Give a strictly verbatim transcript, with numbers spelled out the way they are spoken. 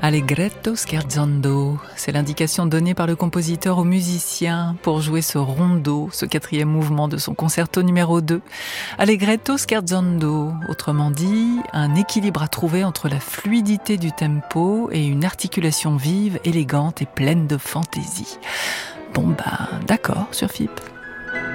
Allegretto scherzando, c'est l'indication donnée par le compositeur aux musiciens pour jouer ce rondo, ce quatrième mouvement de son concerto numéro deux. Allegretto scherzando, autrement dit, un équilibre à trouver entre la fluidité du tempo et une articulation vive, élégante et pleine de fantaisie. Bon bah, d'accord sur F I P.